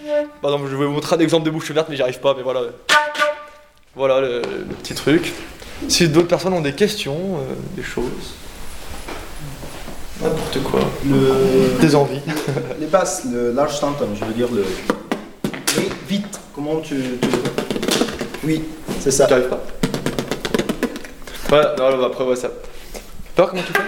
Par exemple, je vais vous montrer un exemple de bouche ouverte, mais j'y arrive pas, mais voilà. Voilà le petit truc. Si d'autres personnes ont des questions, des choses, n'importe quoi, des envies. Les basses, le large tantum, je veux dire le... Oui, vite, comment tu... Oui, c'est ça. Tu arrives pas. Ouais, non, après, ouais, ça... Peur, comment tu fais?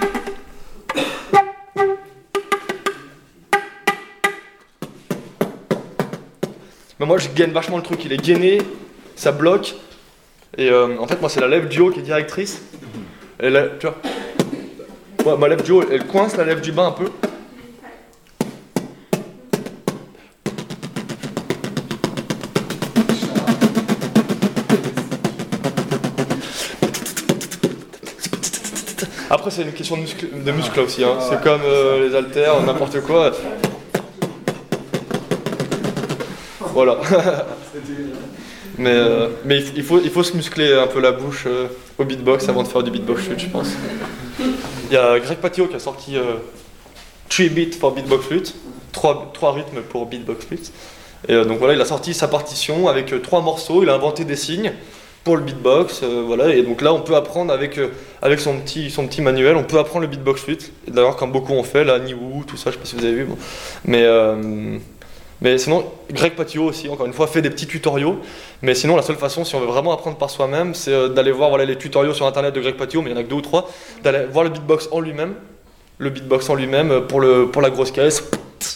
Mais moi, je gaine vachement le truc, il est gainé, ça bloque. Et en fait, moi, c'est la lèvre du haut qui est directrice. Et là, tu vois. Ouais, ma lèvre du haut, elle coince la lèvre du bas un peu. Après, c'est une question de muscle aussi, hein. C'est comme les haltères, n'importe quoi. Voilà. Mais il faut se muscler un peu la bouche au beatbox avant de faire du beatbox flute, je pense. Il y a Greg Patio qui a sorti 3 beats for beatbox flute, 3 rythmes pour beatbox flute. Et donc voilà, il a sorti sa partition avec 3 morceaux, il a inventé des signes pour le beatbox, voilà. Et donc là, on peut apprendre avec son petit manuel, on peut apprendre le beatbox flute. Et d'ailleurs, comme beaucoup ont fait, là, Niwoo, tout ça, je sais pas si vous avez vu. Bon. Mais sinon, Greg Patio aussi, encore une fois, fait des petits tutoriaux. Mais sinon, la seule façon, si on veut vraiment apprendre par soi-même, c'est d'aller voir les tutoriaux sur internet de Greg Patio, mais il y en a que 2 ou 3, d'aller voir le beatbox en lui-même. Le beatbox en lui-même pour la grosse caisse.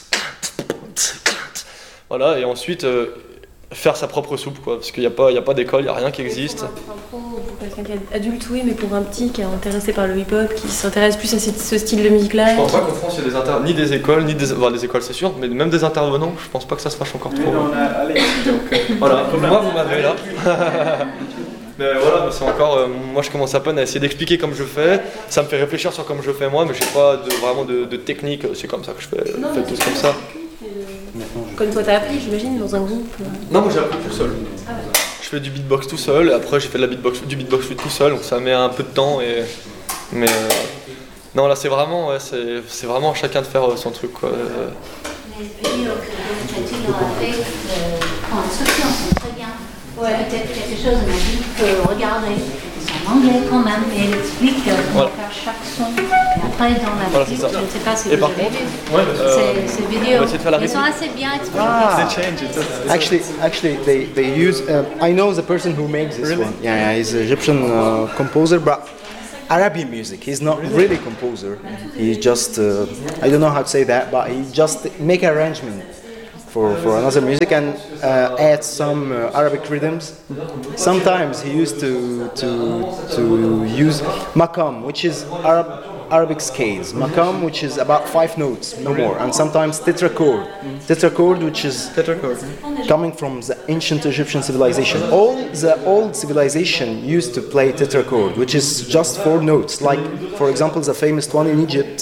Voilà, et ensuite faire sa propre soupe, quoi. Parce qu'il n'y a pas d'école, il n'y a rien qui existe. Pour un pro, pour quelqu'un qui est adulte, oui, mais pour un petit qui est intéressé par le hip-hop, qui s'intéresse plus à ce style de musique-là. Je pense pas qu'en France il y a ni des écoles, ni des écoles c'est sûr, mais même des intervenants, je pense pas que ça se fasse encore trop. Voilà, moi vous m'avez là. Mais voilà, c'est encore, moi je commence à peine à essayer d'expliquer comme je fais, ça me fait réfléchir sur comme je fais moi, mais je sais pas vraiment de technique, c'est comme ça que je fais, faites tous comme ça. Comme toi t'as appris, j'imagine, dans un groupe. Non, moi j'ai appris tout seul. Ah ouais. Je fais du beatbox tout seul, et après j'ai fait du beatbox tout seul, donc ça met un peu de temps. Mais non, là c'est vraiment à chacun de faire son truc, quoi. Les vidéos que tu as fait en instruction sont très bien. Ouais. Peut-être quelque chose magique que regarder. C'est en anglais quand même, et elle explique comment faire chaque son. Et après, dans la vidéo, je ne sais pas si vous avez vu. Ces vidéos, elles sont assez bien expliquées. Actually, they use. I know the person who makes this one. Yeah, he's an Egyptian composer, but Arabian music. He's not really a composer. He just, I don't know how to say that, but he just make arrangement for another music and add some Arabic rhythms. Sometimes he used to use makam, which is Arabic scales. Makam, which is about 5 notes, no more, and sometimes tetrachord. Tetrachord, which is coming from the ancient Egyptian civilization. All the old civilization used to play tetrachord, which is just 4 notes. Like, for example, the famous one in Egypt,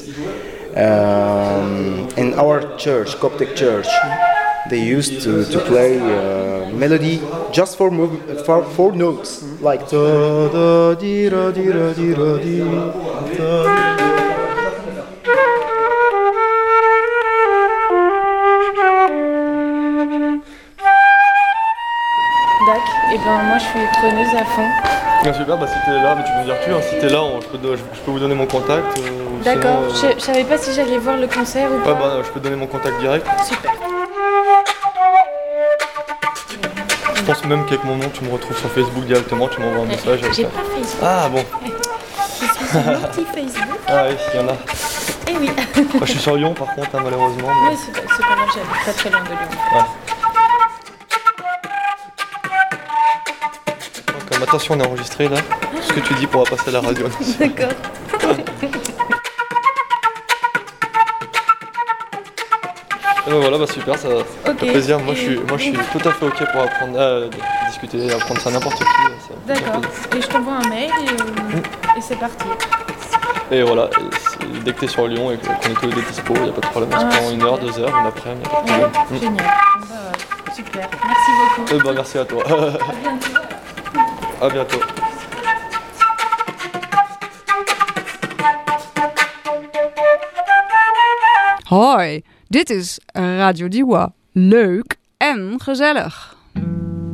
in our church, Coptic church. They used to play melody just for 4 notes, like da da di ra di ra di ra di. Dac, et ben moi je suis preneuse à fond. Bien super, bah si t'es là, mais tu peux me dire tu, hein, si t'es là, je peux vous donner mon contact. D'accord, sinon, je savais pas si j'allais voir le concert ou pas. Ouais, bah je peux te donner mon contact direct. Super. Je pense même qu'avec mon nom, tu me retrouves sur Facebook directement, tu m'envoies un message. J'ai pas Facebook. Ah bon. Je suis sur mon petit Facebook. Ah oui, il y en a. Eh oui. Moi, je suis sur Lyon par contre, hein, malheureusement. Mais... Oui, c'est pas grave, j'habite pas très loin de Lyon. Ouais. Comme attention, on est enregistré là. Ce que tu dis pourra passer à la radio. D'accord. Voilà, bah super, ça fait plaisir. Moi, je suis tout à fait ok pour apprendre à discuter, apprendre ça à n'importe qui. D'accord. Et je t'envoie un mail et c'est parti. Et voilà, dès que t'es sur Lyon et qu'on est tous les deux dispo, il n'y a pas de problème. On se prend 1 heure, 2 heures, une après-midi, il n'y a pas de problème. Génial. Bah, super. Merci beaucoup. Bah, merci à toi. À bientôt. À bientôt. Hoi, dit is Radio Diwa. Leuk en gezellig.